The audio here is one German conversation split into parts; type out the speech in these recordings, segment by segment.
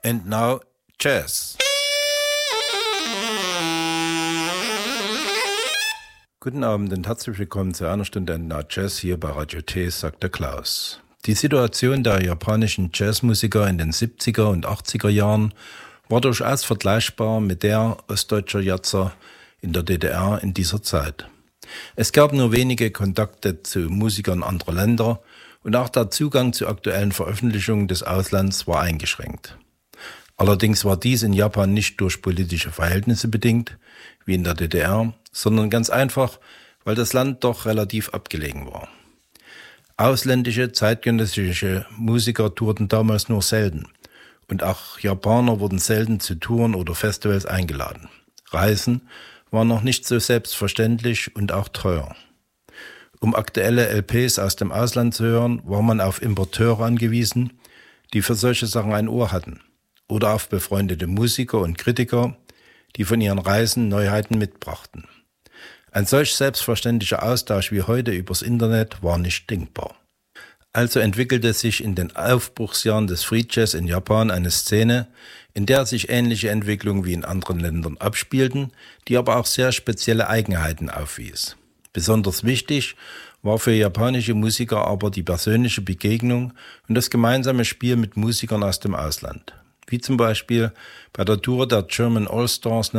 And now, Jazz. Guten Abend und herzlich willkommen zu einer Stunde And Now Jazz hier bei Radio T, sagt der Klaus. Die Situation der japanischen Jazzmusiker in den 70er und 80er Jahren war durchaus vergleichbar mit der ostdeutscher Jazzer in der DDR in dieser Zeit. Es gab nur wenige Kontakte zu Musikern anderer Länder und auch der Zugang zu aktuellen Veröffentlichungen des Auslands war eingeschränkt. Allerdings war dies in Japan nicht durch politische Verhältnisse bedingt, wie in der DDR, sondern ganz einfach, weil das Land doch relativ abgelegen war. Ausländische, zeitgenössische Musiker tourten damals nur selten und auch Japaner wurden selten zu Touren oder Festivals eingeladen. Reisen waren noch nicht so selbstverständlich und auch teuer. Um aktuelle LPs aus dem Ausland zu hören, war man auf Importeure angewiesen, die für solche Sachen ein Ohr hatten, oder auf befreundete Musiker und Kritiker, die von ihren Reisen Neuheiten mitbrachten. Ein solch selbstverständlicher Austausch wie heute übers Internet war nicht denkbar. Also entwickelte sich in den Aufbruchsjahren des Free Jazz in Japan eine Szene, in der sich ähnliche Entwicklungen wie in anderen Ländern abspielten, die aber auch sehr spezielle Eigenheiten aufwies. Besonders wichtig war für japanische Musiker aber die persönliche Begegnung und das gemeinsame Spiel mit Musikern aus dem Ausland. Wie zum Beispiel bei der Tour der German All-Stars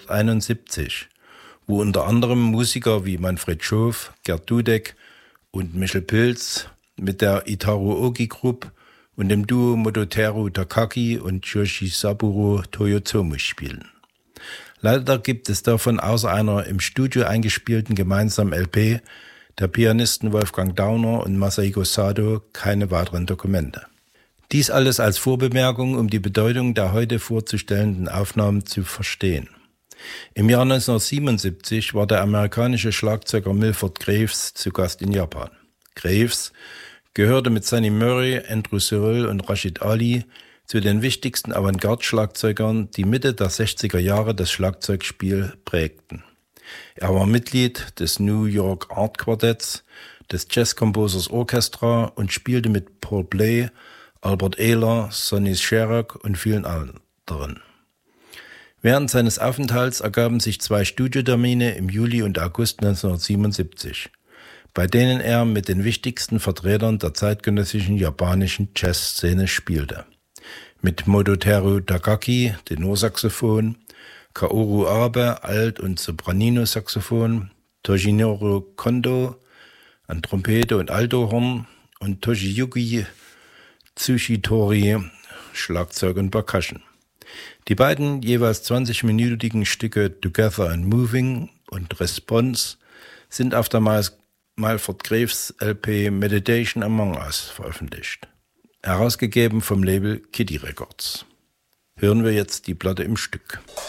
1971, wo unter anderem Musiker wie Manfred Schof, Gerd Dudek und Michel Pilz mit der Itaru Ogi Group und dem Duo Mototeru Takaki und Yoshisaburo Toyotomi spielen. Leider gibt es davon außer einer im Studio eingespielten gemeinsamen LP der Pianisten Wolfgang Dauner und Masahiko Sato keine weiteren Dokumente. Dies alles als Vorbemerkung, um die Bedeutung der heute vorzustellenden Aufnahmen zu verstehen. Im Jahr 1977 war der amerikanische Schlagzeuger Milford Graves zu Gast in Japan. Graves gehörte mit Sonny Murray, Andrew Cyril und Rashid Ali zu den wichtigsten Avantgarde-Schlagzeugern, die Mitte der 60er Jahre das Schlagzeugspiel prägten. Er war Mitglied des New York Art Quartetts, des Jazz Composers Orchestra und spielte mit Paul Bley, Albert Ehler, Sonny Sherrock und vielen anderen. Während seines Aufenthalts ergaben sich 2 Studiotermine im Juli und August 1977, bei denen er mit den wichtigsten Vertretern der zeitgenössischen japanischen Jazzszene spielte. Mit Mototeru Takaki, Tenorsaxophon, Kaoru Abe, Alt- und Sopranino-Saxophon, Toshinoro Kondo an Trompete und Altohorn und Toshiyuki Tsushitori, Schlagzeug und Percussion. Die beiden jeweils 20-minütigen Stücke Together and Moving und Response sind auf der Milford Graves LP Meditation Among Us veröffentlicht, herausgegeben vom Label Kitty Records. Hören wir jetzt die Platte im Stück.